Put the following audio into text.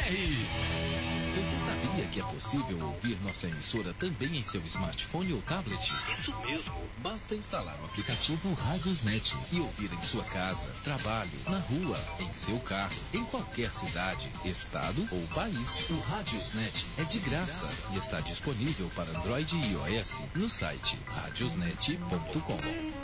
Você sabia que é possível ouvir nossa emissora também em seu smartphone ou tablet? Isso mesmo. Basta instalar o aplicativo Radiosnet e ouvir em sua casa, trabalho, na rua, em seu carro, em qualquer cidade, estado ou país. O Radiosnet é de graça e está disponível para Android e iOS no site radiosnet.com.